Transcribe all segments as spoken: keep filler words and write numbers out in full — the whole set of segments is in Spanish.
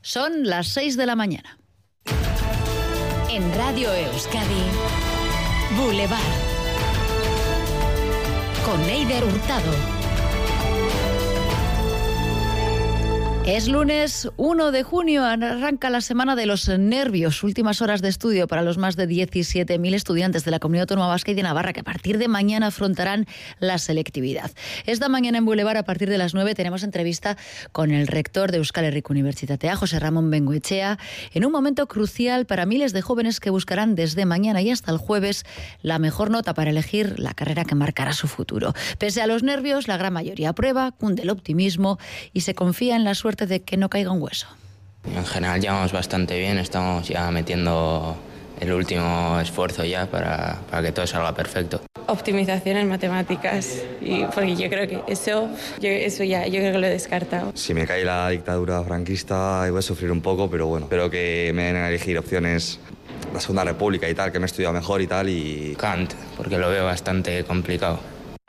Son las seis de la mañana. En Radio Euskadi, Boulevard. Con Eider Hurtado. Es lunes uno de junio, arranca la semana de los nervios, últimas horas de estudio para los más de diecisiete mil estudiantes de la Comunidad Autónoma Vasca y de Navarra que a partir de mañana afrontarán la selectividad. Esta mañana en Boulevard, a partir de las nueve, tenemos entrevista con el rector de Euskal Herriko Unibertsitatea, José Ramón Bengoechea, en un momento crucial para miles de jóvenes que buscarán desde mañana y hasta el jueves la mejor nota para elegir la carrera que marcará su futuro. Pese a los nervios, la gran mayoría aprueba, cunde el optimismo y se confía en la suerte de que no caiga un hueso. En general llevamos bastante bien, estamos ya metiendo el último esfuerzo ya para, para que todo salga perfecto. Optimización en matemáticas, y porque yo creo que eso, yo, eso ya, yo creo que lo he descartado. Si me cae la dictadura franquista voy a sufrir un poco, pero bueno, espero que me den a elegir opciones, la Segunda República y tal, que me he estudiado mejor y tal. Y Kant, porque lo veo bastante complicado.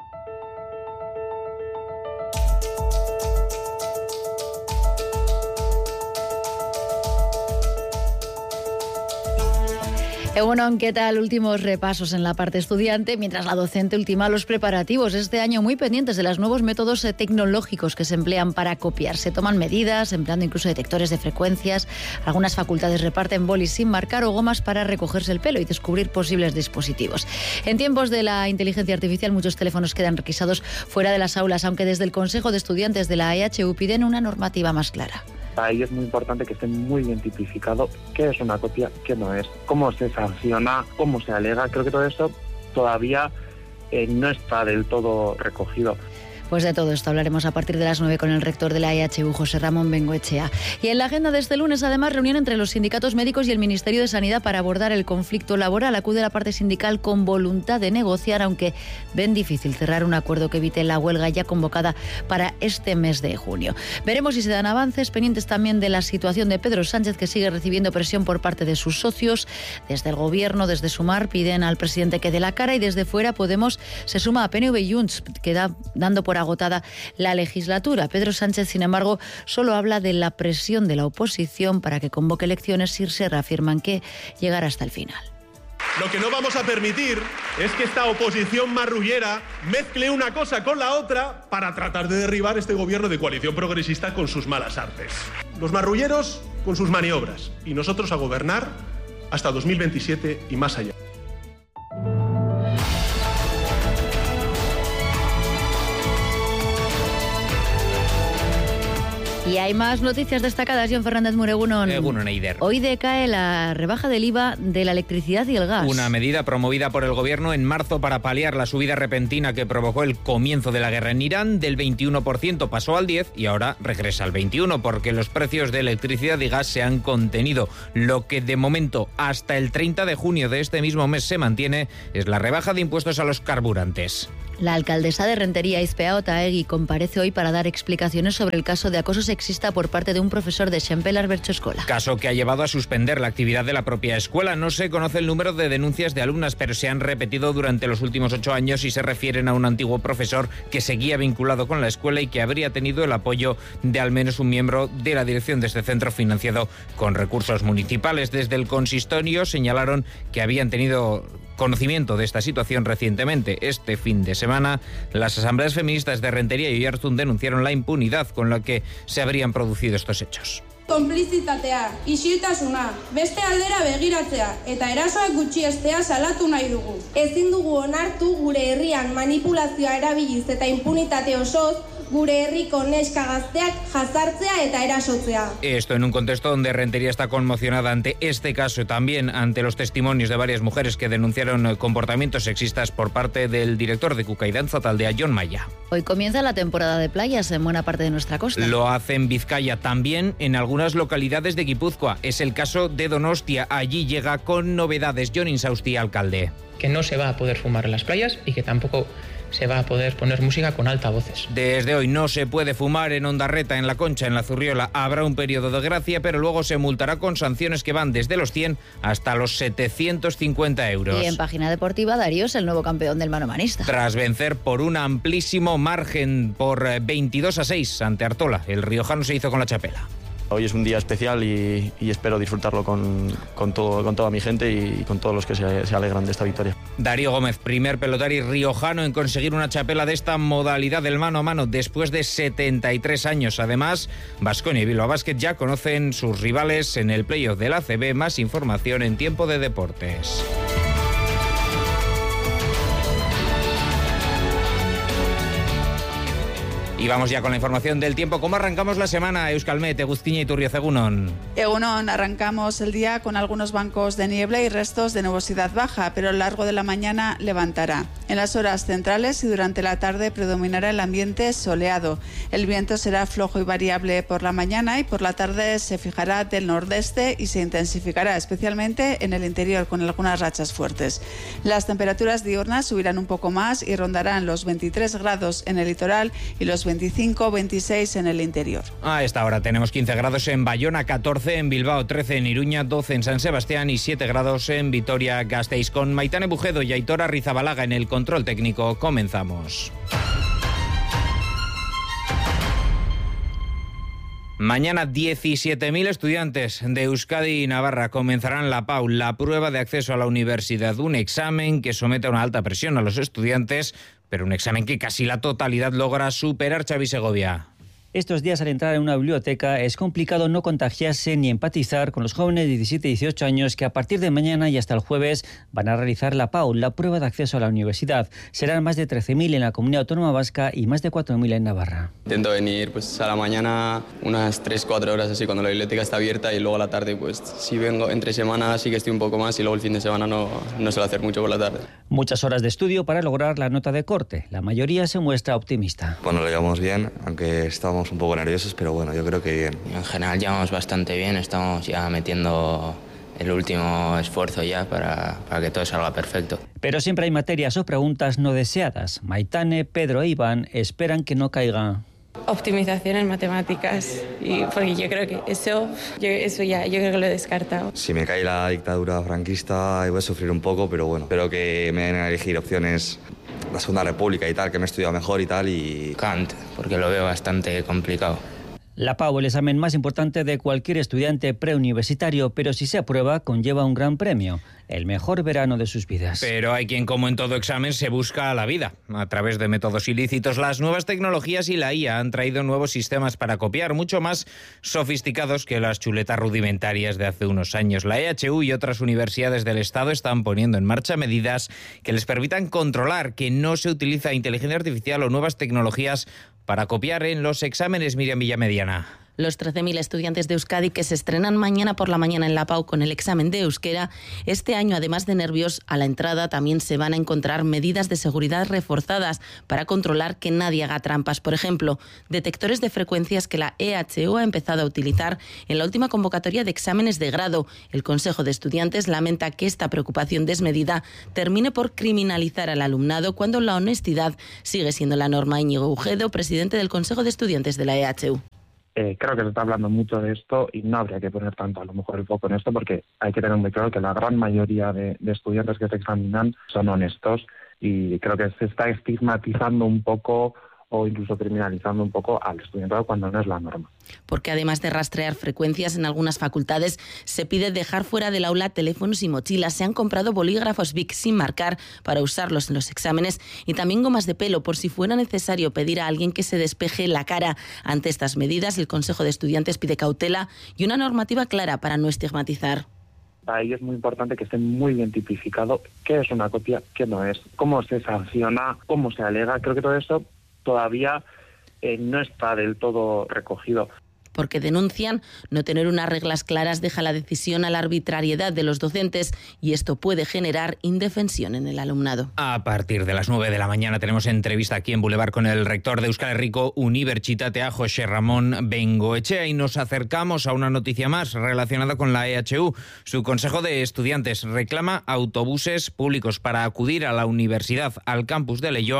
Bueno, ¿qué tal? Últimos repasos en la parte estudiante, mientras la docente ultima los preparativos. Este año muy pendientes de los nuevos métodos tecnológicos que se emplean para copiar. Se toman medidas, empleando incluso detectores de frecuencias. Algunas facultades reparten bolis sin marcar o gomas para recogerse el pelo y descubrir posibles dispositivos. En tiempos de la inteligencia artificial, muchos teléfonos quedan requisados fuera de las aulas, aunque desde el Consejo de Estudiantes de la E H U piden una normativa más clara. Para ello es muy importante que esté muy bien tipificado qué es una copia, qué no es, cómo se sanciona, cómo se alega. Creo que todo esto todavía eh, no está del todo recogido. Pues de todo esto hablaremos a partir de las nueve con el rector de la E H U, José Ramón Bengoechea. Y en la agenda de este lunes, además, reunión entre los sindicatos médicos y el Ministerio de Sanidad para abordar el conflicto laboral. Acude la parte sindical con voluntad de negociar, aunque ven difícil cerrar un acuerdo que evite la huelga ya convocada para este mes de junio. Veremos si se dan avances, pendientes también de la situación de Pedro Sánchez, que sigue recibiendo presión por parte de sus socios. Desde el Gobierno, desde Sumar, piden al presidente que dé la cara, y desde fuera Podemos se suma a P N V y Junts, que da dando por agotada la legislatura. Pedro Sánchez, sin embargo, solo habla de la presión de la oposición para que convoque elecciones y se reafirman que llegará hasta el final. Lo que no vamos a permitir es que esta oposición marrullera mezcle una cosa con la otra para tratar de derribar este gobierno de coalición progresista con sus malas artes. Los marrulleros con sus maniobras y nosotros a gobernar hasta dos mil veintisiete y más allá. Y hay más noticias destacadas. John Fernández Muregunon. Egunon, Eider. Hoy decae la rebaja del I V A de la electricidad y el gas. Una medida promovida por el Gobierno en marzo para paliar la subida repentina que provocó el comienzo de la guerra en Irán. Del veintiuno por ciento pasó al diez por ciento y ahora regresa al veintiuno por ciento porque los precios de electricidad y gas se han contenido. Lo que de momento hasta el treinta de junio de este mismo mes se mantiene es la rebaja de impuestos a los carburantes. La alcaldesa de Rentería, Izpea Otaegui, comparece hoy para dar explicaciones sobre el caso de acoso sexista por parte de un profesor de Xempelar Bertxoeskola. Caso que ha llevado a suspender la actividad de la propia escuela. No se conoce el número de denuncias de alumnas, pero se han repetido durante los últimos ocho años y se refieren a un antiguo profesor que seguía vinculado con la escuela y que habría tenido el apoyo de al menos un miembro de la dirección de este centro financiado con recursos municipales. Desde el consistorio señalaron que habían tenido conocimiento de esta situación recientemente. Este fin de semana, las asambleas feministas de Rentería y Oiartzun denunciaron la impunidad con la que se habrían producido estos hechos. Konplizitatea, isiltasuna, beste aldera begiratzea eta erasoak gutxiestea salatu nahi dugu. Ezin dugu onartu gure herrian manipulazioa erabiliz eta impunitate osoz gure herriko neska gazteak jazartzea eta erasotzea. Esto en un contexto donde Rentería está conmocionada ante este caso y también ante los testimonios de varias mujeres que denunciaron comportamientos sexistas por parte del director de Kukaidanza Taldea, Jon Maya. Hoy comienza la temporada de playas en buena parte de nuestra costa. Lo hace en Vizcaya, también en algunas localidades de Guipúzcoa. Es el caso de Donostia. Allí llega con novedades Jon Insausti, alcalde. Que no se va a poder fumar en las playas y que tampoco se va a poder poner música con altavoces. Desde hoy no se puede fumar en Ondarreta, en La Concha, en La Zurriola. Habrá un periodo de gracia, pero luego se multará con sanciones que van desde los cien hasta los setecientos cincuenta euros. Y en página deportiva, Darío es el nuevo campeón del manomanista. Tras vencer por un amplísimo margen por veintidós a seis ante Artola, el riojano se hizo con la chapela. Hoy es un día especial y, y espero disfrutarlo con, con, todo, con toda mi gente y con todos los que se, se alegran de esta victoria. Darío Gómez, primer pelotari riojano en conseguir una txapela de esta modalidad del mano a mano después de setenta y tres años. Además, Baskonia y Bilbao Basket ya conocen sus rivales en el playoff del A C B. Más información en Tiempo de Deportes. Y vamos ya con la información del tiempo. ¿Cómo arrancamos la semana, Euskalmet, Eguzkiña y Turrioz, Egunon? Egunon, arrancamos el día con algunos bancos de niebla y restos de nubosidad baja, pero a lo largo de la mañana levantará. En las horas centrales y durante la tarde predominará el ambiente soleado. El viento será flojo y variable por la mañana y por la tarde se fijará del nordeste y se intensificará, especialmente en el interior, con algunas rachas fuertes. Las temperaturas diurnas subirán un poco más y rondarán los veintitrés grados en el litoral y los veinticinco veintiséis en el interior. A esta hora tenemos quince grados en Bayona, catorce en Bilbao, trece en Iruña, doce en San Sebastián y siete grados en Vitoria-Gasteiz. Con Maitane Bujedo y Aitor Arrizabalaga en el control técnico, comenzamos. Mañana diecisiete mil estudiantes de Euskadi y Navarra comenzarán la P A U, la prueba de acceso a la universidad, un examen que somete a una alta presión a los estudiantes, pero un examen que casi la totalidad logra superar. Xavi Segovia. Estos días, al entrar en una biblioteca, es complicado no contagiarse ni empatizar con los jóvenes de diecisiete y dieciocho años que a partir de mañana y hasta el jueves van a realizar la P A U, la prueba de acceso a la universidad. Serán más de trece mil en la Comunidad Autónoma Vasca y más de cuatro mil en Navarra. Intento venir pues a la mañana unas tres cuatro horas así cuando la biblioteca está abierta y luego a la tarde pues si vengo entre semana sí que estoy un poco más y luego el fin de semana no, no suelo hacer mucho por la tarde. Muchas horas de estudio para lograr la nota de corte. La mayoría se muestra optimista. Bueno, lo llevamos bien, aunque estamos un poco nerviosos, pero bueno, yo creo que bien. En general llevamos bastante bien, estamos ya metiendo el último esfuerzo ya para, para que todo salga perfecto. Pero siempre hay materias o preguntas no deseadas. Maitane, Pedro e Iván esperan que no caiga. Optimización en matemáticas, y porque yo creo que eso, yo, eso ya, yo creo que lo he descartado. Si me cae la dictadura franquista voy a sufrir un poco, pero bueno, espero que me den a elegir opciones, la Segunda República y tal, que me he estudiado mejor y tal, y Kant, porque lo veo bastante complicado. La P A U, el examen más importante de cualquier estudiante preuniversitario, pero si se aprueba, conlleva un gran premio, el mejor verano de sus vidas. Pero hay quien, como en todo examen, se busca la vida a través de métodos ilícitos. Las nuevas tecnologías y la I A han traído nuevos sistemas para copiar, mucho más sofisticados que las chuletas rudimentarias de hace unos años. La E H U y otras universidades del Estado están poniendo en marcha medidas que les permitan controlar que no se utiliza inteligencia artificial o nuevas tecnologías para copiar en los exámenes. Miriam Villamediana. Los trece mil estudiantes de Euskadi que se estrenan mañana por la mañana en la P A U con el examen de euskera, este año, además de nervios, a la entrada también se van a encontrar medidas de seguridad reforzadas para controlar que nadie haga trampas. Por ejemplo, detectores de frecuencias que la E H U ha empezado a utilizar en la última convocatoria de exámenes de grado. El Consejo de Estudiantes lamenta que esta preocupación desmedida termine por criminalizar al alumnado cuando la honestidad sigue siendo la norma. Íñigo Ujedo, presidente del Consejo de Estudiantes de la E H U. Eh, creo que se está hablando mucho de esto y no habría que poner tanto a lo mejor el foco en esto porque hay que tener muy claro que la gran mayoría de, de estudiantes que se examinan son honestos y creo que se está estigmatizando un poco o incluso criminalizando un poco al estudiantado cuando no es la norma. Porque además de rastrear frecuencias en algunas facultades, se pide dejar fuera del aula teléfonos y mochilas. Se han comprado bolígrafos Bic sin marcar para usarlos en los exámenes y también gomas de pelo por si fuera necesario pedir a alguien que se despeje la cara. Ante estas medidas, el Consejo de Estudiantes pide cautela y una normativa clara para no estigmatizar. Para ello es muy importante que esté muy bien tipificado qué es una copia, qué no es, cómo se sanciona, cómo se alega. Creo que todo esto todavía eh, no está del todo recogido. Porque denuncian no tener unas reglas claras deja la decisión a la arbitrariedad de los docentes y esto puede generar indefensión en el alumnado. A partir de las nueve de la mañana tenemos entrevista aquí en Boulevard con el rector de Euskal Herriko Unibertsitatea, José Ramón Bengoechea, y nos acercamos a una noticia más relacionada con la E H U. Su Consejo de Estudiantes reclama autobuses públicos para acudir a la universidad, al campus de Leioa,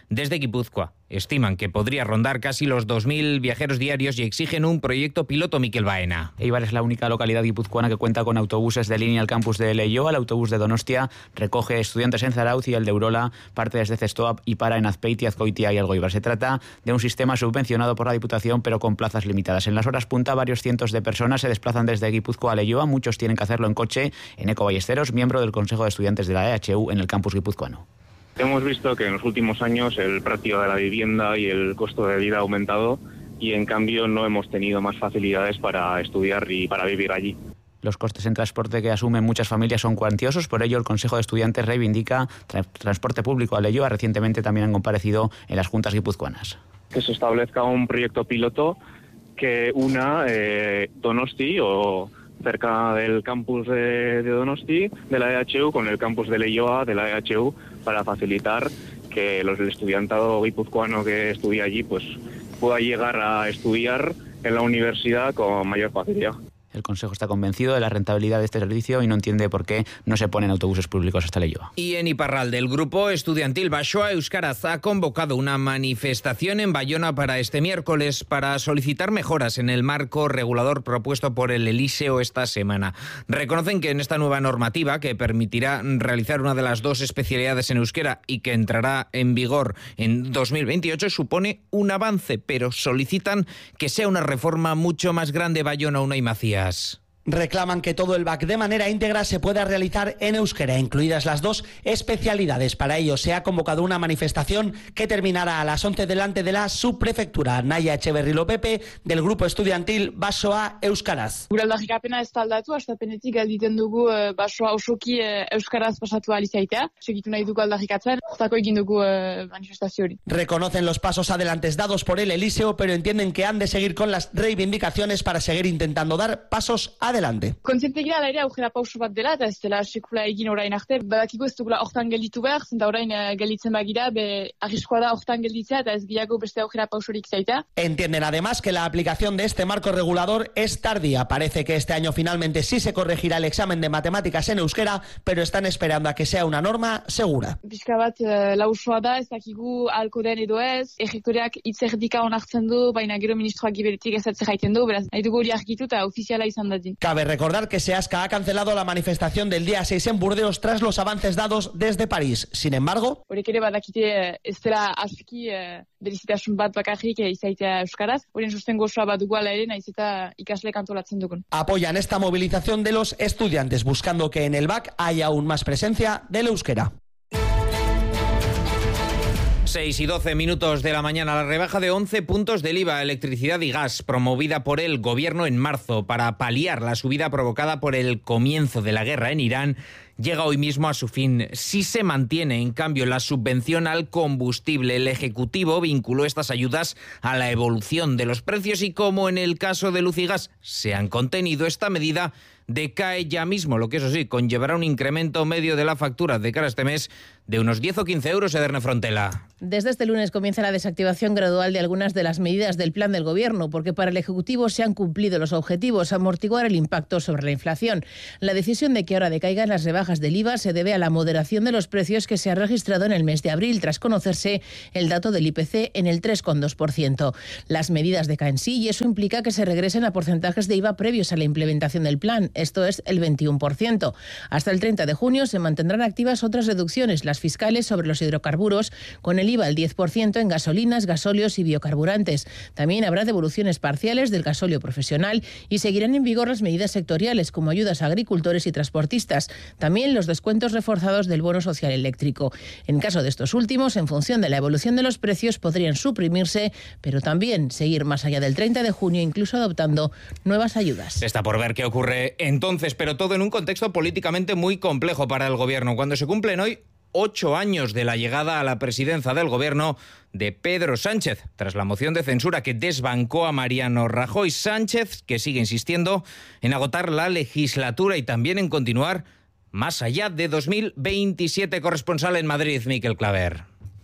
Desde Guipúzcoa estiman que podría rondar casi los dos mil viajeros diarios y exigen un proyecto piloto. Miquel Baena. Eibar es la única localidad guipuzcoana que cuenta con autobuses de línea al campus de Leioa. El autobús de Donostia recoge estudiantes en Zarautz y el de Urola parte desde Zestoa y para en Azpeitia, Azkoitia y Elgoibar. Se trata de un sistema subvencionado por la Diputación, pero con plazas limitadas. En las horas punta, varios cientos de personas se desplazan desde Guipúzcoa a Leioa. Muchos tienen que hacerlo en coche. Eneco Ballesteros, miembro del Consejo de Estudiantes de la E H U en el campus guipuzcoano. Hemos visto que en los últimos años el precio de la vivienda y el costo de vida ha aumentado y en cambio no hemos tenido más facilidades para estudiar y para vivir allí. Los costes en transporte que asumen muchas familias son cuantiosos, por ello el Consejo de Estudiantes reivindica tra- transporte público a Leioa. Recientemente también han comparecido en las juntas guipuzcoanas. Que se establezca un proyecto piloto que una eh, Donosti o cerca del campus de, de Donosti, de la E H U, con el campus de Leioa, de la E H U, para facilitar que los, el estudiantado guipuzcoano que estudia allí pues pueda llegar a estudiar en la universidad con mayor facilidad. El Consejo está convencido de la rentabilidad de este servicio y no entiende por qué no se ponen autobuses públicos hasta Leioa. Y en Iparralde, el grupo estudiantil Basoa Euskaraz ha convocado una manifestación en Bayona para este miércoles para solicitar mejoras en el marco regulador propuesto por el Eliseo esta semana. Reconocen que en esta nueva normativa, que permitirá realizar una de las dos especialidades en euskera y que entrará en vigor en dos mil veintiocho, supone un avance, pero solicitan que sea una reforma mucho más grande. Bayona, Unai Macías. Reclaman que todo el B A C de manera íntegra se pueda realizar en euskera, incluidas las dos especialidades. Para ello se ha convocado una manifestación que terminará a las once delante de la subprefectura. Naya Echeverri Lopepe, del grupo estudiantil Basoa Euskaraz. Gure aldarrikapena ez da aldatu, hastapenetik gelditen dugu Basoa osoki euskaraz pasatu ahal izaitea. Segitu nahi dugu aldarrikatzen, hortako egin dugu manifestazio hori. Reconocen los pasos adelantes dados por el Eliseo, pero entienden que han de seguir con las reivindicaciones para seguir intentando dar pasos adelante. Adelante. Kontziente gira ere aurrera pauso bat dela, eta ez dela sekula egin orain arte. Badakiko ez dugula hortan gelditu behar, zenta orain gelditzen bagira, be arriskoa da hortan gelditzea, eta ez gehiago beste aurrera pausorik zaitea. Entienden además que la aplicación de este marco regulador es tardía. Parece que este año finalmente sí se corregirá el examen de matemáticas en euskera, pero están esperando a que sea una norma segura. Bizka bat lausoa da, ez dakigu ahalko den edo ez, errektoreak itzerdika onartzen du, baina gero ministroak giberetik ez atze jaiten du, beraz, nahi dugu hori argitu eta ofiziala izan dadin. Cabe recordar que SEASCA ha cancelado la manifestación del día seis en Burdeos tras los avances dados desde París. Sin embargo, horrek ere badakite ez dela aski berezitasun bat bakarrik izaitea euskaraz, horien sostengo osoa bat dugu ala ere, naiz eta ikasleek antolatzen dugun. Apoyan esta movilización de los estudiantes, buscando que en el B A C haya aún más presencia del euskera. seis y doce minutos de la mañana, la rebaja de once puntos del I V A, electricidad y gas, promovida por el gobierno en marzo para paliar la subida provocada por el comienzo de la guerra en Irán, llega hoy mismo a su fin. Si se mantiene, en cambio, la subvención al combustible. El Ejecutivo vinculó estas ayudas a la evolución de los precios y, como en el caso de luz y gas se han contenido, esta medida decae ya mismo, lo que eso sí, conllevará un incremento medio de la factura de cara a este mes de unos diez o quince euros. Ederne Frontela. Desde este lunes comienza la desactivación gradual de algunas de las medidas del plan del Gobierno, porque para el Ejecutivo se han cumplido los objetivos, amortiguar el impacto sobre la inflación. La decisión de que ahora decaigan las rebajas del I V A se debe a la moderación de los precios que se ha registrado en el mes de abril, tras conocerse el dato del I P C en el tres coma dos por ciento. Las medidas decaen sí, y eso implica que se regresen a porcentajes de I V A previos a la implementación del plan, esto es el veintiuno por ciento. Hasta el treinta de junio se mantendrán activas otras reducciones, las fiscales sobre los hidrocarburos, con el I V A al diez por ciento en gasolinas, gasóleos y biocarburantes. También habrá devoluciones parciales del gasóleo profesional y seguirán en vigor las medidas sectoriales, como ayudas a agricultores y transportistas. También los descuentos reforzados del bono social eléctrico. En caso de estos últimos, en función de la evolución de los precios, podrían suprimirse, pero también seguir más allá del treinta de junio, incluso adoptando nuevas ayudas. Está por ver qué ocurre entonces, pero todo en un contexto políticamente muy complejo para el Gobierno, cuando se cumplen hoy ocho años de la llegada a la presidencia del Gobierno de Pedro Sánchez, tras la moción de censura que desbancó a Mariano Rajoy. Sánchez, que sigue insistiendo en agotar la legislatura y también en continuar más allá de dos mil veintisiete. Corresponsal en Madrid, Miquel Claver.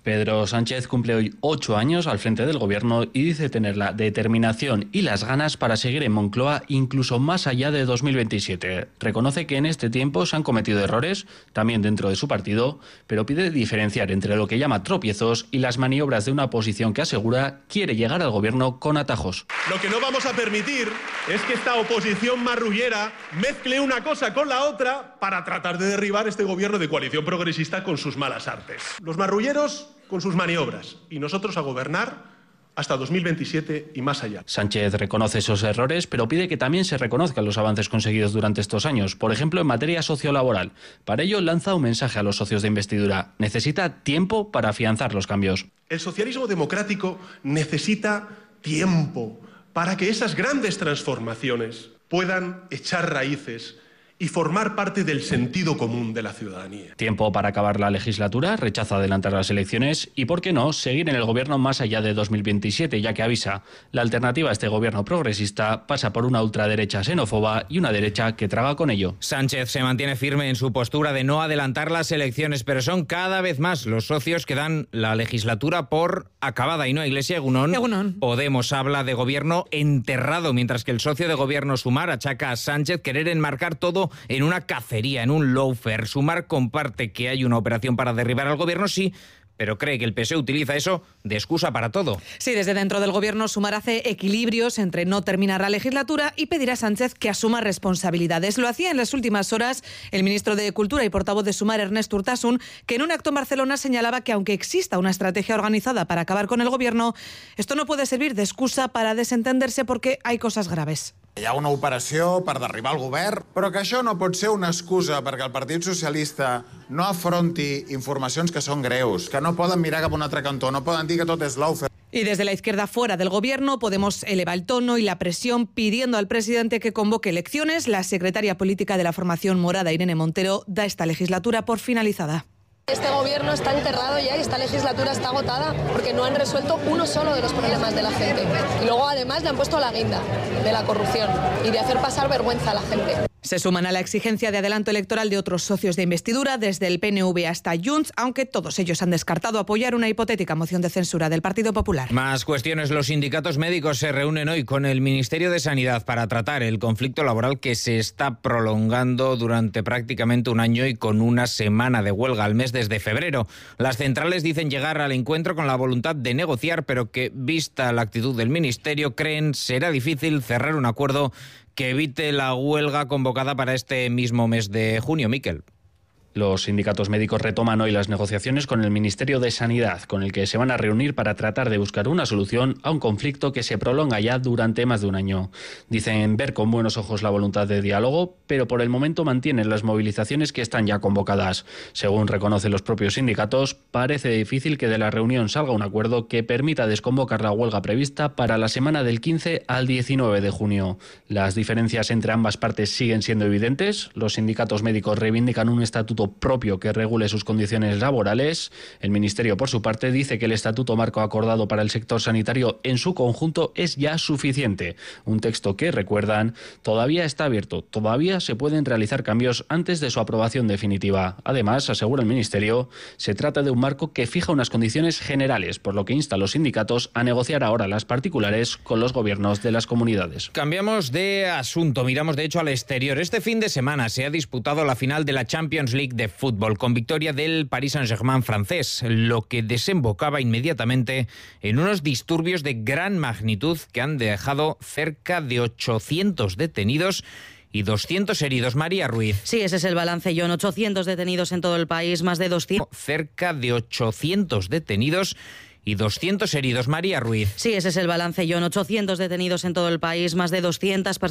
Pedro Sánchez cumple hoy ocho años al frente del Gobierno y dice tener la determinación y las ganas para seguir en Moncloa incluso más allá de dos mil veintisiete. Reconoce que en este tiempo se han cometido errores, también dentro de su partido, pero pide diferenciar entre lo que llama tropiezos y las maniobras de una oposición que asegura quiere llegar al Gobierno con atajos. Lo que no vamos a permitir es que esta oposición marrullera mezcle una cosa con la otra para tratar de derribar este Gobierno de coalición progresista con sus malas artes. Los marrulleros con sus maniobras y nosotros a gobernar hasta dos mil veintisiete y más allá. Sánchez reconoce esos errores, pero pide que también se reconozcan los avances conseguidos durante estos años, por ejemplo en materia sociolaboral. Para ello lanza un mensaje a los socios de investidura. Necesita tiempo para afianzar los cambios. El socialismo democrático necesita tiempo para que esas grandes transformaciones puedan echar raíces y formar parte del sentido común de la ciudadanía. Tiempo para acabar la legislatura, rechaza adelantar las elecciones y, ¿por qué no?, seguir en el Gobierno más allá de dos mil veintisiete, ya que avisa, la alternativa a este Gobierno progresista pasa por una ultraderecha xenófoba y una derecha que traga con ello. Sánchez se mantiene firme en su postura de no adelantar las elecciones, pero son cada vez más los socios que dan la legislatura por acabada. Y no, Iglesia, Egunon. Egunon. Podemos habla de gobierno enterrado, mientras que el socio de gobierno Sumar achaca a Sánchez querer enmarcar todo en una cacería, en un lawfare. Sumar comparte que hay una operación para derribar al gobierno, sí, pero cree que el P S O E utiliza eso de excusa para todo. Sí, desde dentro del gobierno Sumar hace equilibrios entre no terminar la legislatura y pedir a Sánchez que asuma responsabilidades. Lo hacía en las últimas horas el ministro de Cultura y portavoz de Sumar, Ernest Urtasun, que en un acto en Barcelona señalaba que aunque exista una estrategia organizada para acabar con el gobierno, esto no puede servir de excusa para desentenderse porque hay cosas graves. Hi ha una operació per derribar el govern, però que això no pot ser una excusa perquè el Partit Socialista no afronti informacions que són greus, que no poden mirar cap a un altre cantó, no poden dir que tot és lawfare. Y desde la izquierda fuera del gobierno, Podemos eleva el tono y la presión pidiendo al presidente que convoque elecciones. La secretaria política de la formación morada, Irene Montero, da esta legislatura por finalizada. Este gobierno está enterrado ya y esta legislatura está agotada porque no han resuelto uno solo de los problemas de la gente. Y luego además le han puesto la guinda de la corrupción y de hacer pasar vergüenza a la gente. Se suman a la exigencia de adelanto electoral de otros socios de investidura, desde el P N V hasta Junts, aunque todos ellos han descartado apoyar una hipotética moción de censura del Partido Popular. Más cuestiones. Los sindicatos médicos se reúnen hoy con el Ministerio de Sanidad para tratar el conflicto laboral que se está prolongando durante prácticamente un año y con una semana de huelga al mes desde febrero. Las centrales dicen llegar al encuentro con la voluntad de negociar, pero que, vista la actitud del Ministerio, creen será difícil cerrar un acuerdo que evite la huelga convocada para este mismo mes de junio. Miquel. Los sindicatos médicos retoman hoy las negociaciones con el Ministerio de Sanidad, con el que se van a reunir para tratar de buscar una solución a un conflicto que se prolonga ya durante más de un año. Dicen ver con buenos ojos la voluntad de diálogo, pero por el momento mantienen las movilizaciones que están ya convocadas. Según reconocen los propios sindicatos, parece difícil que de la reunión salga un acuerdo que permita desconvocar la huelga prevista para la semana del quince al diecinueve de junio. Las diferencias entre ambas partes siguen siendo evidentes. Los sindicatos médicos reivindican un estatuto propio que regule sus condiciones laborales. El Ministerio, por su parte, dice que el estatuto marco acordado para el sector sanitario en su conjunto es ya suficiente. Un texto que, recuerdan, todavía está abierto. Todavía se pueden realizar cambios antes de su aprobación definitiva. Además, asegura el Ministerio, se trata de un marco que fija unas condiciones generales, por lo que insta a los sindicatos a negociar ahora las particulares con los gobiernos de las comunidades. Cambiamos de asunto, miramos de hecho al exterior. Este fin de semana se ha disputado la final de la Champions League de fútbol, con victoria del Paris Saint-Germain francés, lo que desembocaba inmediatamente en unos disturbios de gran magnitud que han dejado cerca de ochocientos detenidos y doscientos heridos. María Ruiz. Sí, ese es el balance, John. ochocientos detenidos en todo el país, más de doscientos. Cerca de ochocientos detenidos y doscientos heridos. María Ruiz. Sí, ese es el balance, John. ochocientos detenidos en todo el país, más de doscientas personas